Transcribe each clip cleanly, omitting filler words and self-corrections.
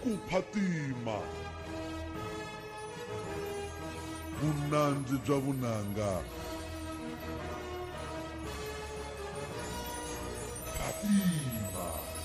Kuphatima vunandzi bya vunanga. Phatima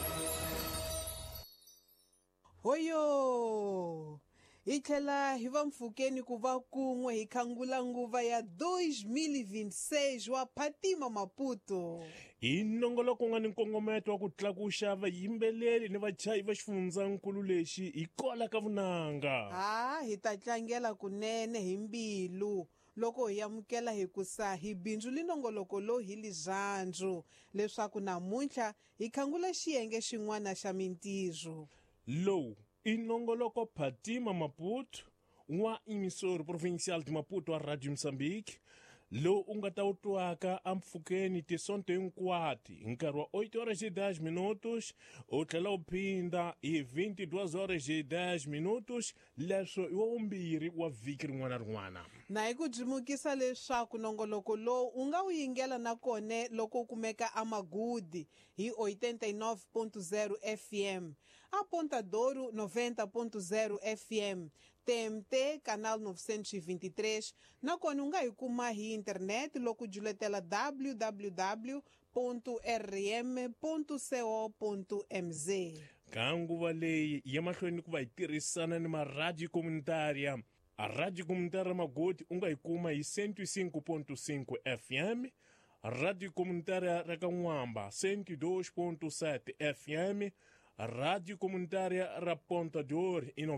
hoyo hi tlhela hi va mpfhukeni ku va kun'we hi khangula nguva ya 2026 wa Phatima Maputo. Hi nongoloko ku nga ni nkongometo wa ku tlakuxa vayimbeleri ni vachayi va xifundzankulu lexi hi kola ka vunanga. Hi ta tlangela kunene hi mbilu loko hi amukela hi kusa hi bindzu li nongoloko lowu hi lizandzu leswaku namuntlha hi khangula xiyenge xin'wana xa mintirho. Lowu i nongoloko Phatima Maputo wa emissora provincial de Maputo wa Radio Moçambique, lowu u nga ta wu twaka a mpfhukeni tisonto hinkwato hi nkarhi wa 8 horas e 10 minutos u tlhela u phinda hi 22 horas e 10 minutos, leswo i wa vumbirhi wa vhiki rin'wana na rin'wana. Na hi ku dzimukisa leswaku nongoloko lowu u nga wu yingela na kone loko u kumeka Amagudi hi 89.0 FM, a Ponta Douro 90.0 FM, TMT canal 923, na kona u nga hi kuma hi internet loko juletela www.rm.co.mz. Ka nguva leyi ya mahlweni ku va hi tirhisana ni maradio comunitaria. A Radio Comunitária Magodi u nga hi kuma hi 105.5 FM, Radio Comunitária Rakanwamba 102.7 FM, Radio Comunitária ra Ponta Douro e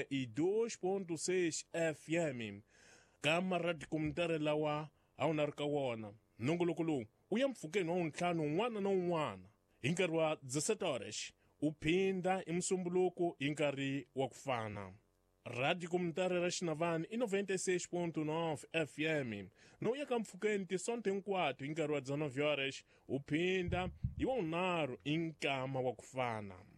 92.6 FM. Kama Radio Comunitária lawa a wu na ri ka wona nongoloko lowu u ya mpfhukeni wa untlhanu un'wana na un'wana hi nkarhi wa 17 horas u phinda hi musumbuluku hi nkarhi wa ku fana. Radio Comunitária ra Xinavani i 96.9 FM, no ya ka mpfhukeni tisonto hinkwato hi nkarhi wa 19 horas u phinda hi wa unharhu hi nkama wa ku fana.